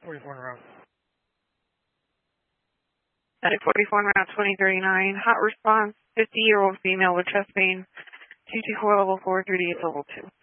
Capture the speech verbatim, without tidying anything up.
forty-four en route. Medic forty-four en route twenty thirty-nine. Hot response, fifty-year-old female with chest pain. two two four level four, thirty-eight level two.